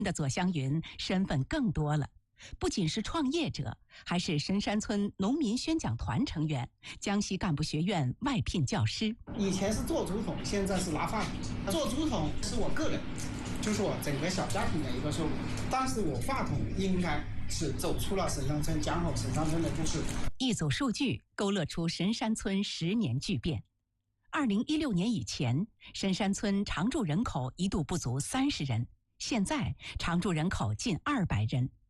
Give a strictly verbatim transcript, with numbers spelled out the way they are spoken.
的左湘云身份更多了，不仅是创业者，还是深山村农民宣讲团成员，江西干部学院外聘教师。 以前是做竹筒，现在是拿话筒。做竹筒是我个人，就是我整个小家庭的一个收入，但是我话筒应该是走出了神山村，讲好神山村的故事。 一组数据勾勒出神山村十年巨变。二零一六年以前，神山村常住人口一度不足三十人，现在常住人口近二百人，